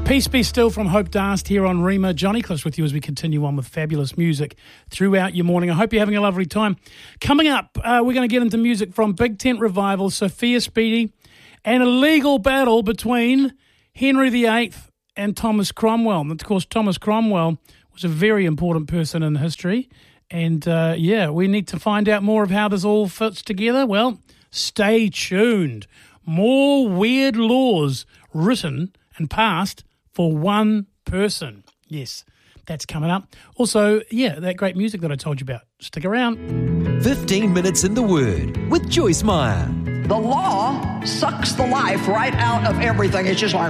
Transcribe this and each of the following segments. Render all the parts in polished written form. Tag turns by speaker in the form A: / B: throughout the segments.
A: Peace Be Still from Hope Dast here on Rima. Johnny Cliffs with you as we continue on with fabulous music throughout your morning. I hope you're having a lovely time. Coming up, we're going to get into music from Big Tent Revival, Sophia Speedy, and a legal battle between Henry VIII and Thomas Cromwell. And of course, Thomas Cromwell was a very important person in history. And we need to find out more of how this all fits together. Well, stay tuned. More weird laws written and passed for one person. Yes, that's coming up. Also, that great music that I told you about. Stick around.
B: 15 minutes in the Word with Joyce Meyer.
C: The law sucks the life right out of everything. It's just like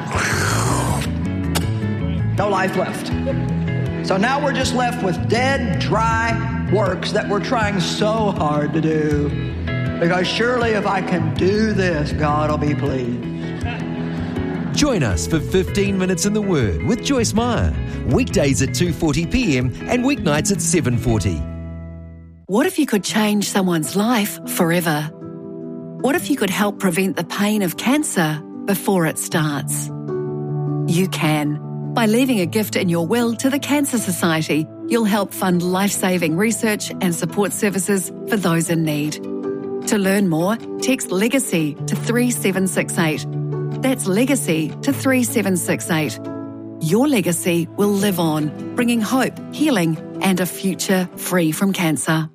C: no life left. So now we're just left with dead, dry works that we're trying so hard to do. Because surely if I can do this, God will be pleased.
B: Join us for 15 minutes in the Word with Joyce Meyer. Weekdays at 2:40 p.m. and weeknights at 7:40.
D: What if you could change someone's life forever? What if you could help prevent the pain of cancer before it starts? You can. By leaving a gift in your will to the Cancer Society, you'll help fund life-saving research and support services for those in need. To learn more, text LEGACY to 3768. That's LEGACY to 3768. Your legacy will live on, bringing hope, healing, and a future free from cancer.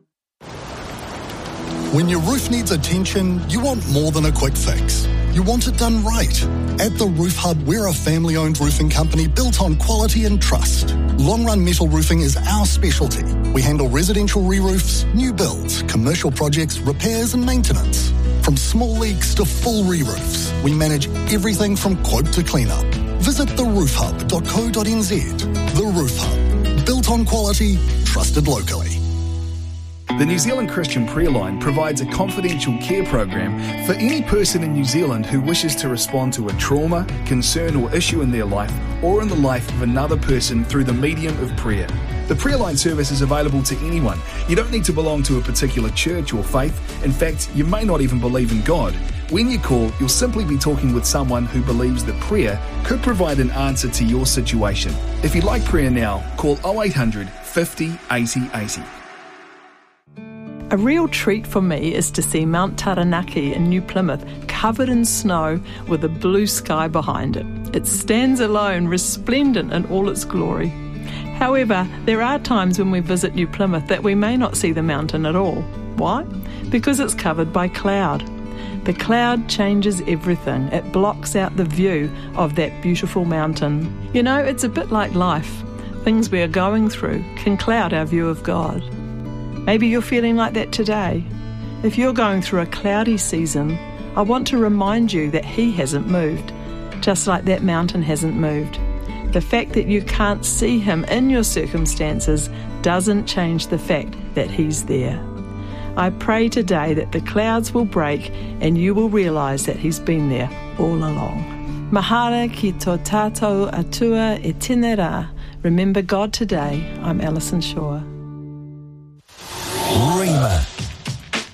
E: When your roof needs attention, you want more than a quick fix. You want it done right. At The Roof Hub, we're a family-owned roofing company built on quality and trust. Long-run metal roofing is our specialty. We handle residential re-roofs, new builds, commercial projects, repairs and maintenance. From small leaks to full re-roofs, we manage everything from quote to clean-up. Visit theroofhub.co.nz. The Roof Hub. Built on quality, trusted locally.
F: The New Zealand Christian Prayer Line provides a confidential care program for any person in New Zealand who wishes to respond to a trauma, concern or issue in their life or in the life of another person through the medium of prayer. The Prayer Line service is available to anyone. You don't need to belong to a particular church or faith. In fact, you may not even believe in God. When you call, you'll simply be talking with someone who believes that prayer could provide an answer to your situation. If you'd like prayer now, call 0800 50 80 80.
G: A real treat for me is to see Mount Taranaki in New Plymouth covered in snow with a blue sky behind it. It stands alone, resplendent in all its glory. However, there are times when we visit New Plymouth that we may not see the mountain at all. Why? Because it's covered by cloud. The cloud changes everything. It blocks out the view of that beautiful mountain. You know, it's a bit like life. Things we are going through can cloud our view of God. Maybe you're feeling like that today. If you're going through a cloudy season, I want to remind you that He hasn't moved, just like that mountain hasn't moved. The fact that you can't see Him in your circumstances doesn't change the fact that He's there. I pray today that the clouds will break and you will realise that He's been there all along. Mahara ki tō tātou atua e tēnei rā. Remember God today. I'm Alison Shaw.
B: Rima.